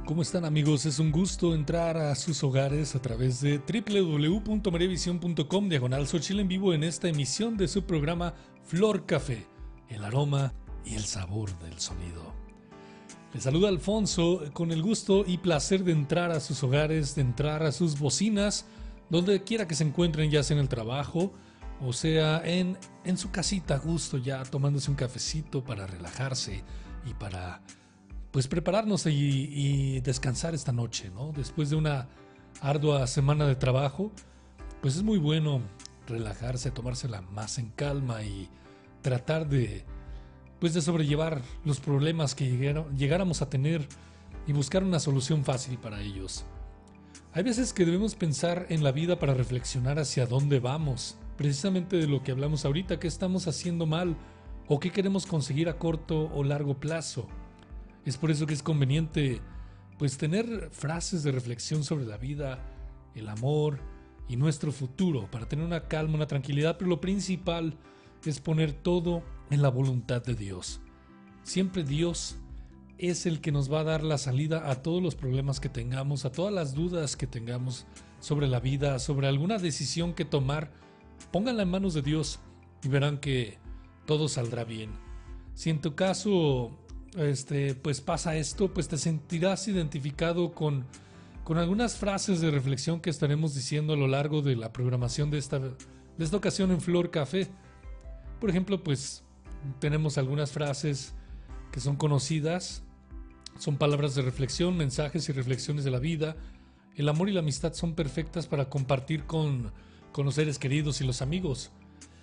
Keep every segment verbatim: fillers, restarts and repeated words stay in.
¿Cómo están, amigos? Es un gusto entrar a sus hogares a través de doble u doble u doble u punto mariavisión punto com diagonal Xochitl en vivo en esta emisión de su programa Flor Café, el aroma y el sabor del sonido. Les saluda Alfonso con el gusto y placer de entrar a sus hogares, de entrar a sus bocinas, donde quiera que se encuentren, ya sea en el trabajo o sea en, en su casita a gusto, ya tomándose un cafecito para relajarse y para pues prepararnos y, y descansar esta noche, ¿no? Después de una ardua semana de trabajo, pues es muy bueno relajarse, tomársela más en calma y tratar de, pues de sobrellevar los problemas que llegaron, llegáramos a tener y buscar una solución fácil para ellos. Hay veces que debemos pensar en la vida para reflexionar hacia dónde vamos, precisamente de lo que hablamos ahorita, qué estamos haciendo mal o qué queremos conseguir a corto o largo plazo. Es por eso que es conveniente pues tener frases de reflexión sobre la vida, el amor y nuestro futuro para tener una calma, una tranquilidad, pero lo principal es poner todo en la voluntad de Dios. Siempre Dios es el que nos va a dar la salida a todos los problemas que tengamos, a todas las dudas que tengamos sobre la vida, sobre alguna decisión que tomar. Pónganla en manos de Dios y verán que todo saldrá bien. Si en tu caso Este, pues pasa esto, pues te sentirás identificado con, con algunas frases de reflexión que estaremos diciendo a lo largo de la programación de esta, de esta ocasión en Flor Café. Por ejemplo, pues tenemos algunas frases que son conocidas, son palabras de reflexión, mensajes y reflexiones de la vida. El amor y la amistad son perfectas para compartir con, con los seres queridos y los amigos.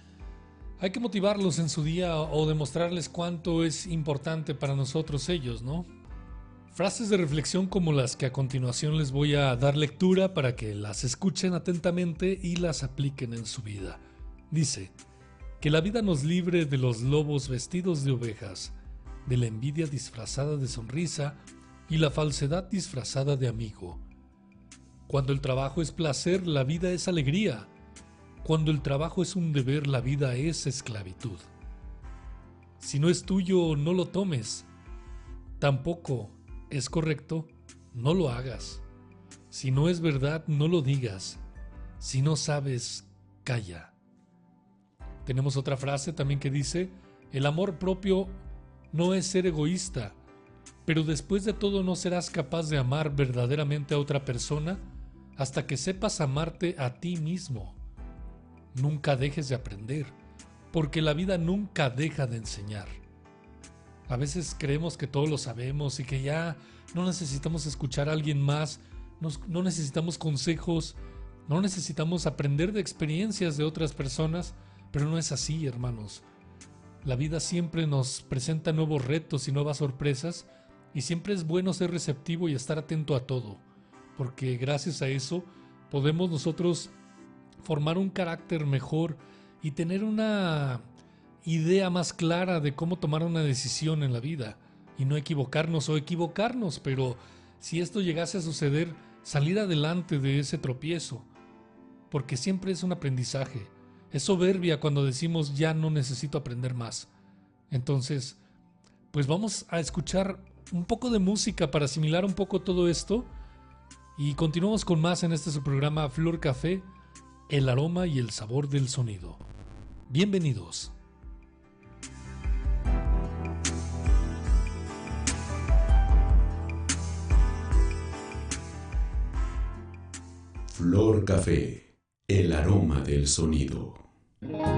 Hay que motivarlos en su día o demostrarles cuánto es importante para nosotros ellos, ¿no? Frases de reflexión como las que a continuación les voy a dar lectura para que las escuchen atentamente y las apliquen en su vida. Dice: que la vida nos libre de los lobos vestidos de ovejas, de la envidia disfrazada de sonrisa y la falsedad disfrazada de amigo. Cuando el trabajo es placer, la vida es alegría. Cuando el trabajo es un deber, la vida es esclavitud. Si no es tuyo, no lo tomes. Tampoco es correcto, no lo hagas. Si no es verdad, no lo digas. Si no sabes, calla. Tenemos otra frase también que dice: el amor propio no es ser egoísta, pero después de todo no serás capaz de amar verdaderamente a otra persona hasta que sepas amarte a ti mismo. Nunca dejes de aprender, porque la vida nunca deja de enseñar. A veces creemos que todo lo sabemos y que ya no necesitamos escuchar a alguien más, no necesitamos consejos, no necesitamos aprender de experiencias de otras personas, pero no es así, hermanos. La vida siempre nos presenta nuevos retos y nuevas sorpresas, y siempre es bueno ser receptivo y estar atento a todo, porque gracias a eso podemos nosotros formar un carácter mejor y tener una idea más clara de cómo tomar una decisión en la vida y no equivocarnos o equivocarnos, pero si esto llegase a suceder, salir adelante de ese tropiezo, porque siempre es un aprendizaje. Es soberbia cuando decimos ya no necesito aprender más. Entonces, pues vamos a escuchar un poco de música para asimilar un poco todo esto y continuamos con más en este su programa Flor Café, el aroma y el sabor del sonido. Bienvenidos. Flor Café, el aroma del sonido.